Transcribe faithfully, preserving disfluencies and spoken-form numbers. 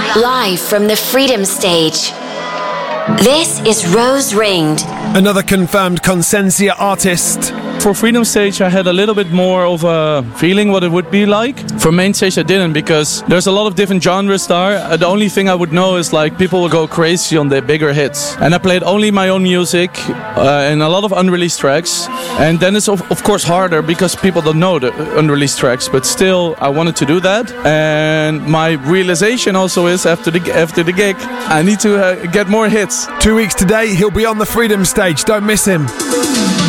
Live from the Freedom Stage. This is Rose Ringed. Another confirmed Consensia artist. For Freedom Stage I had a little bit more of a feeling what it would be like. For Main Stage I didn't, because there's a lot of different genres there. Uh, the only thing I would know is like people will go crazy on the bigger hits. And I played only my own music uh, and a lot of unreleased tracks. And then it's of, of course harder because people don't know the unreleased tracks, but still I wanted to do that. And my realization also is after the, after the gig, I need to uh, get more hits. Two weeks today he'll be on the Freedom Stage, don't miss him.